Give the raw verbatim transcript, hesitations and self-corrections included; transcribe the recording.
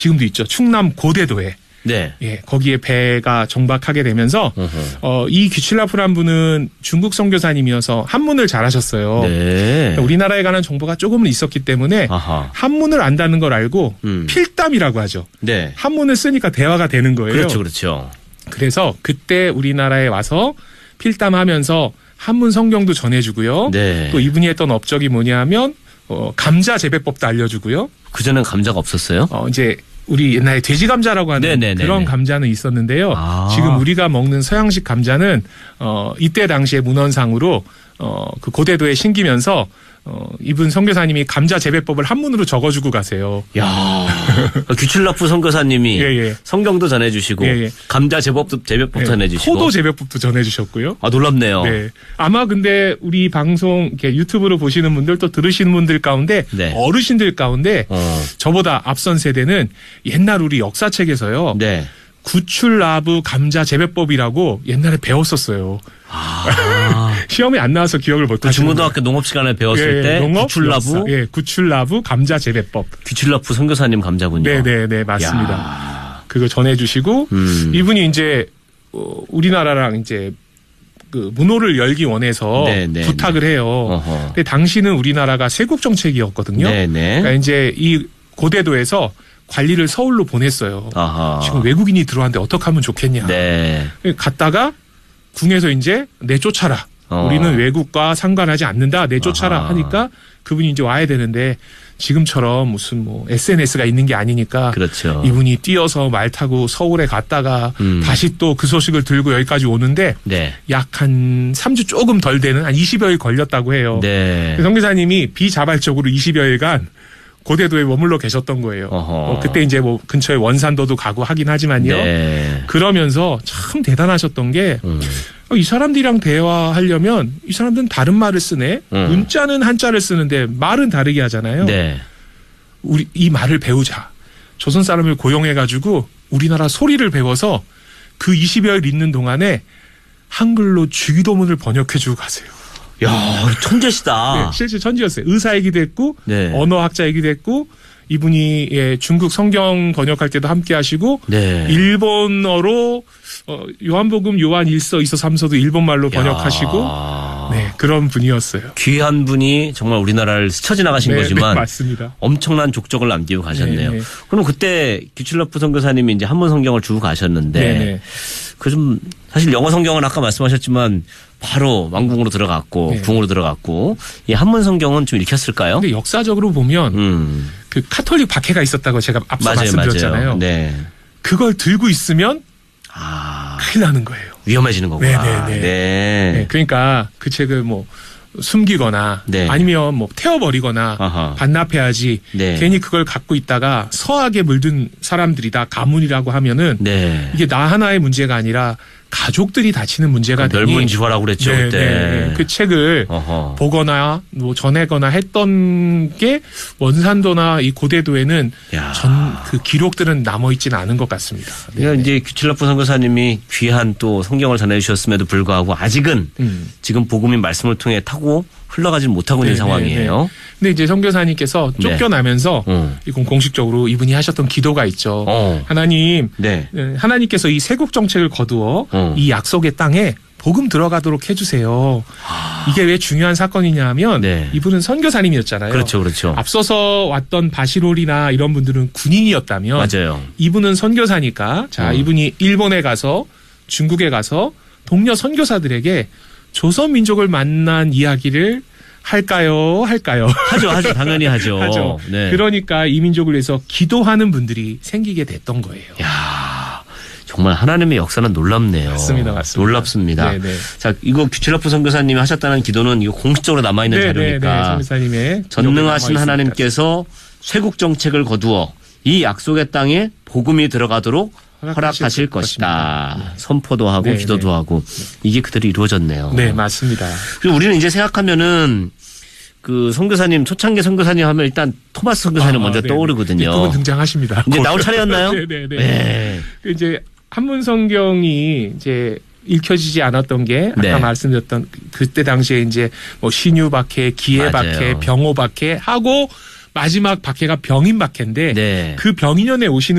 지금도 있죠. 충남 고대도에. 네. 예, 거기에 배가 정박하게 되면서 어허. 어, 이 귀칠라프란 분은 중국 선교사님이어서 한문을 잘하셨어요. 네. 우리나라에 관한 정보가 조금은 있었기 때문에 아하. 한문을 안다는 걸 알고 음. 필담이라고 하죠. 네. 한문을 쓰니까 대화가 되는 거예요. 그렇죠, 그렇죠. 그래서 그때 우리나라에 와서 필담하면서 한문 성경도 전해주고요. 네. 또 이분이 했던 업적이 뭐냐면 어, 감자 재배법도 알려주고요. 그 전엔 감자가 없었어요? 어, 이제 우리 옛날에 돼지 감자라고 하는 네네네네. 그런 감자는 있었는데요. 아. 지금 우리가 먹는 서양식 감자는 어, 이때 당시에 문헌상으로 어, 그 고대도에 신기면서 어, 이분 선교사님이 감자 재배법을 한문으로 적어주고 가세요. 야, 귀칠라프 선교사님이 예, 예. 성경도 전해주시고 예, 예. 감자 제법도 재배법 네, 전해주시고 포도 재배법도 전해주셨고요. 아 놀랍네요. 네. 아마 근데 우리 방송 이렇게 유튜브로 보시는 분들 또 들으시는 분들 가운데 네. 어르신들 가운데 어. 저보다 앞선 세대는 옛날 우리 역사책에서요. 네. 구출나부 감자 재배법이라고 옛날에 배웠었어요. 아. 시험에 안 나와서 기억을 못 그 하시는 중고등학교 농업 시간에 배웠을 예, 때 농업, 구출나부 역사. 예, 구출나부 감자 재배법. 귀칠라프 선교사님 감자군요. 네네네 맞습니다. 야. 그거 전해주시고 음. 이분이 이제 어, 우리나라랑 이제 그 문호를 열기 원해서 네네. 부탁을 해요. 어허. 근데 당시는 우리나라가 세국 정책이었거든요. 네네. 그러니까 이제 이 고대도에서 관리를 서울로 보냈어요. 아하. 지금 외국인이 들어왔는데 어떻게 하면 좋겠냐. 네. 갔다가 궁에서 이제 내쫓아라. 어. 우리는 외국과 상관하지 않는다. 내쫓아라 아하. 하니까 그분이 이제 와야 되는데 지금처럼 무슨 뭐 에스엔에스가 있는 게 아니니까 그렇죠. 이분이 뛰어서 말 타고 서울에 갔다가 음. 다시 또 그 소식을 들고 여기까지 오는데 네. 약 한 삼 주 조금 덜 되는 한 이십여일 걸렸다고 해요. 네. 선교사님이 비자발적으로 이십여일간 고대도에 머물러 계셨던 거예요. 어, 그때 이제 뭐 근처에 원산도도 가고 하긴 하지만요. 네. 그러면서 참 대단하셨던 게 음. 어, 이 사람들이랑 대화하려면 이 사람들은 다른 말을 쓰네. 음. 문자는 한자를 쓰는데 말은 다르게 하잖아요. 네. 우리 이 말을 배우자. 조선 사람을 고용해가지고 우리나라 소리를 배워서 그 이십여일 있는 동안에 한글로 주기도문을 번역해주고 가세요. 야, 천재시다. 네, 실제 천지였어요. 의사이기도 했고 네. 언어학자이기도 했고 이분이 예, 중국 성경 번역할 때도 함께 하시고 네. 일본어로 어, 요한복음 요한 일서 이서 삼서도 일본말로 번역하시고 야. 네, 그런 분이었어요. 귀한 분이 정말 우리나라를 스쳐 지나가신 네, 거지만 네, 맞습니다. 엄청난 족적을 남기고 가셨네요. 네, 네. 그럼 그때 귀칠라프 선교사님이 이제 한문 성경을 주고 가셨는데 네, 네. 그 좀 사실 영어 성경은 아까 말씀하셨지만 바로 왕궁으로 들어갔고 네. 궁으로 들어갔고 이 한문 성경은 좀 읽혔을까요? 근데 역사적으로 보면 음. 그 카톨릭 박해가 있었다고 제가 앞서 맞아요, 말씀드렸잖아요. 맞아요. 네. 그걸 들고 있으면 아, 큰일 나는 거예요. 위험해지는 거구나. 네, 네, 네. 네. 네, 그러니까 그 책을 뭐 숨기거나 네. 아니면 뭐 태워버리거나 아하. 반납해야지 네. 괜히 그걸 갖고 있다가 서학에 물든 사람들이다 가문이라고 하면은 네. 이게 나 하나의 문제가 아니라 가족들이 다치는 문제가 되니 멸문지화라고 그랬죠. 네, 그때. 네, 네. 그 책을 어허. 보거나 뭐 전해거나 했던 게 원산도나 이 고대도에는 야. 전 그 기록들은 남아 있지는 않은 것 같습니다. 네. 그러니까 이제 귀칠라프 선교사님이 귀한 또 성경을 전해주셨음에도 불구하고 아직은 음. 지금 복음인 말씀을 통해 타고 흘러가지 못하고 있는 네, 상황이에요. 네, 네. 근데 이제 선교사님께서 네. 쫓겨나면서 어. 이건 공식적으로 이분이 하셨던 기도가 있죠. 어. 하나님, 네. 하나님께서 이 세국 정책을 거두어 어. 이 약속의 땅에 복음 들어가도록 해주세요. 이게 왜 중요한 사건이냐 하면 네. 이분은 선교사님이었잖아요. 그렇죠, 그렇죠. 앞서서 왔던 바시롤이나 이런 분들은 군인이었다면 맞아요. 이분은 선교사니까 자 어. 이분이 일본에 가서 중국에 가서 동료 선교사들에게 조선 민족을 만난 이야기를 할까요? 할까요? 하죠, 하죠. 당연히 하죠. 하죠. 네. 그러니까 이 민족을 위해서 기도하는 분들이 생기게 됐던 거예요. 야, 정말 하나님의 역사는 놀랍네요. 맞습니다, 맞습니다. 놀랍습니다. 네네. 자, 이거 귀칠라프 선교사님이 하셨다는 기도는 이거 공식적으로 남아 있는 자료니까 선교사님의 전능하신 하나님께서 쇄국 정책을 거두어 이 약속의 땅에 복음이 들어가도록 허락하실, 허락하실 것이다. 것입니다. 선포도 하고 네, 기도도 네. 하고 이게 그대로 이루어졌네요. 네, 맞습니다. 그리고 우리는 이제 생각하면은 그 선교사님 초창기 선교사님 하면 일단 토마스 선교사님 아, 먼저 네, 떠오르거든요. 그분 등장하십니다. 이제 나올 차례였나요? 네, 네, 네. 네. 이제 한문 성경이 이제 읽혀지지 않았던 게 아까 네. 말씀드렸던 그때 당시에 이제 뭐 신유 박해, 기해 맞아요. 박해, 병호 박해 하고 마지막 박해가 병인 박해인데 네. 그 병인년에 오시는